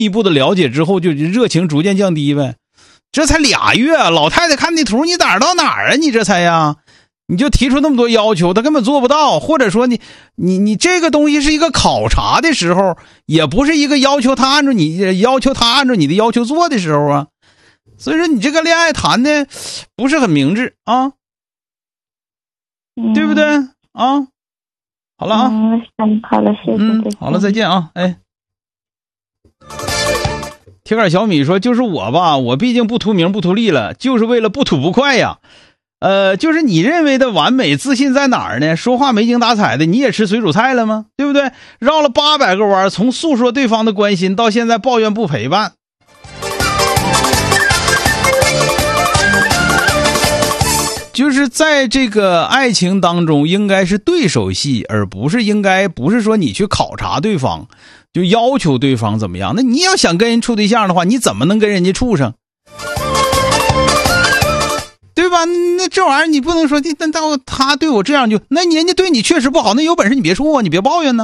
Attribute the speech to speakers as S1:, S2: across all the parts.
S1: 一步的了解之后，就热情逐渐降低呗。这才俩月，老太太看地图，你哪儿到哪儿啊？你这才呀，你就提出那么多要求，他根本做不到。或者说你这个东西是一个考察的时候，也不是一个要求他按照你的要求做的时候啊。所以说你这个恋爱谈的不是很明智啊，对不对啊？好了啊，
S2: 好了，谢谢。
S1: 好了，再见啊，哎。铁杆小米说，就是我吧，我毕竟不图名不图利了，就是为了不吐不快呀。就是你认为的完美自信在哪儿呢？说话没精打采的，你也吃水煮菜了吗？对不对？绕了800个弯，从诉说对方的关心到现在抱怨不陪伴。就是在这个爱情当中，应该是对手戏，而不是说你去考察对方，就要求对方怎么样。那你要想跟人处对象的话，你怎么能跟人家处上？对吧？那这玩意儿你不能说他对我这样那人家对你确实不好，那有本事你别处啊，你别抱怨呢。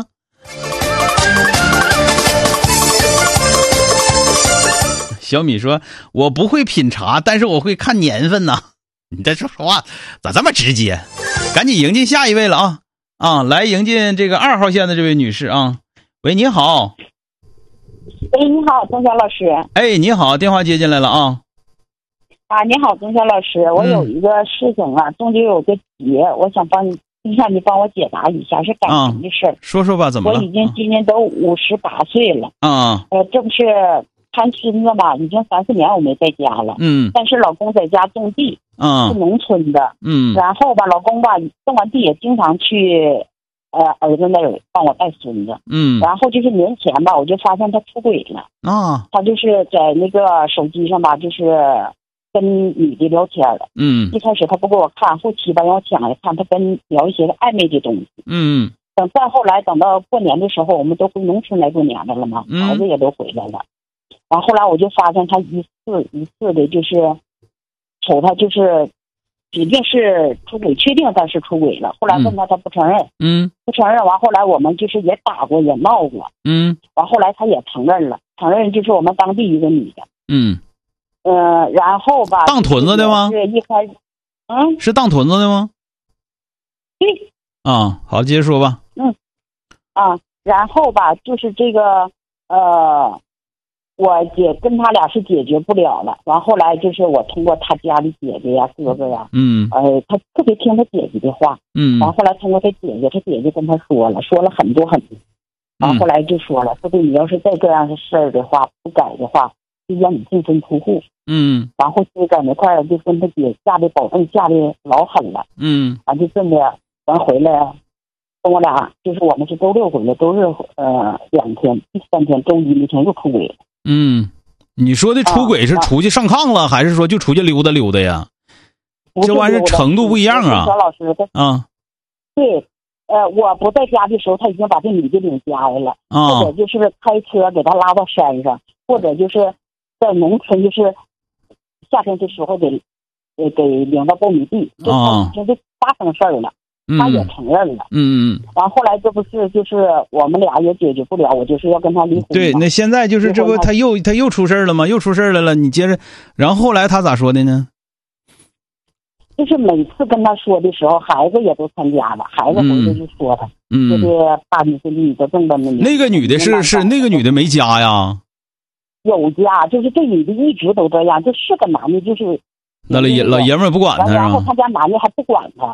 S1: 小米说，我不会品茶，但是我会看年份呐。你这说话咋这么直接？赶紧迎进下一位了啊！来迎进这个2号线的这位女士啊。喂，你好。
S2: 喂，你好，钟晓老师。
S1: 哎，你好，电话接进来了啊。
S2: 你好，钟晓老师，我有一个事情啊，中间有个结，我想让你帮我解答一下，是感情的事儿。
S1: 说说吧，怎么了？
S2: 我已经今年都58岁了。这不是看孙子嘛，已经3、4年我没在家了。但是老公在家种地。是农村的。然后吧，老公吧种完地也经常去儿子那儿帮我带孙子。然后就是年前吧，我就发现他出轨了。他就是在那个手机上吧，就是跟女的聊天了。一开始他不给我看，后期吧让我抢来看，他跟聊一些暧昧的东西。再后来等到过年的时候，我们都回农村来过年的了嘛，孩子也都回来了。然后后来我就发现他一次的就是瞅他就是指定是出轨，确定他是出轨了。后来问他不承认。不承认完，后来我们就是也打过也闹过。完后来他也承认了，就是我们当地一个女的。然后吧，
S1: 当屯子的吗？
S2: 是一开始
S1: 是当屯子的吗？
S2: 对。
S1: 好，接着说吧。
S2: 然后吧，就是这个我跟他俩是解决不了了。完后来就是我通过他家里姐姐呀、哥哥呀，他特别听他姐姐的话。完后来通过他姐姐跟他说了很多很多。完后来就说了，说你要是再这样的事儿的话，不改的话，就让你净身出户。然后就在那块儿就跟他姐下的保证下的老狠了。完就这么完回来，跟我俩就是我们是周6回来，周日2天，第3天周1那天又出轨了。
S1: 你说的出轨是出去上炕了，还是说就出去溜达溜达呀？这玩意儿程度不一样啊。
S2: 小老师对，我不在家的时候，他已经把这女的领家来了。或者就是开车给他拉到山上，或者就是在农村，就是夏天的时候给领到苞米地，就已经就发生事儿了。他也承认了。然后后来这不是就是我们俩也解决不了，我就是要跟他离婚。
S1: 对，那现在就是这不他又出事儿了吗？又出事儿来了，你接着，然后后来他咋说的呢？
S2: 就是每次跟他说的时候，孩子也都参加了，孩子回来就说他，就是大女是女的，正的
S1: 那个女的是那个女的没家呀？
S2: 有家，就是这女的一直都这样，就是个男的，就是
S1: 那老爷们儿不管他，
S2: 然后他家男的还不管他。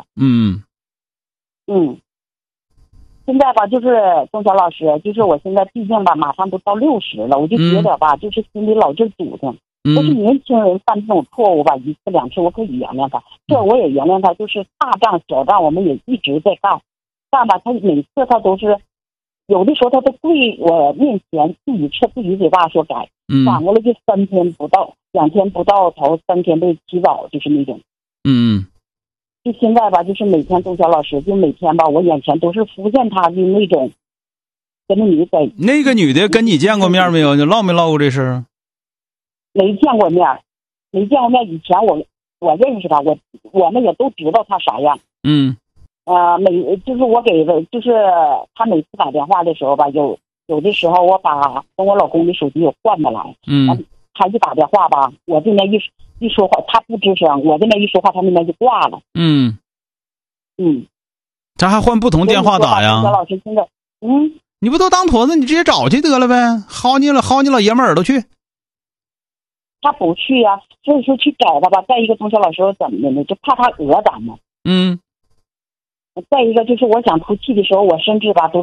S2: 现在吧，就是钟晓老师，就是我现在毕竟吧，马上都到60了，我就觉得吧，就是心里老是堵着。都是年轻人犯这种错误吧，1次2次我可以原谅他，这我也原谅他。就是大账小账，我们也一直在干吧。他每次他都是，有的时候他都跪我面前自己吃自己嘴巴说改，反过来就3天不到，2天不到头，3天被起早，就是那种。就现在吧，就是每天钟晓老师，就每天吧，我眼前都是浮现他的那种，跟那女的在。
S1: 那个女的跟你见过面没有？你唠没唠过这事儿？
S2: 没见过面。以前我认识他，我们也都知道他啥样。就是我给的，就是他每次打电话的时候吧， 有的时候我跟我老公的手机有换的来，他一打电话吧，我这边一说话他不吱声，我这边一说话他那边就挂了。
S1: 咱还换不同电话打呀？
S2: 小老师现在，
S1: 你不都当坨子，你直接找去得了呗，薅你老爷们耳朵去。
S2: 他不去呀，所以说去找他吧。再一个，钟小老师怎么的呢？就怕他讹咱们。再一个就是我想出气的时候，我甚至吧都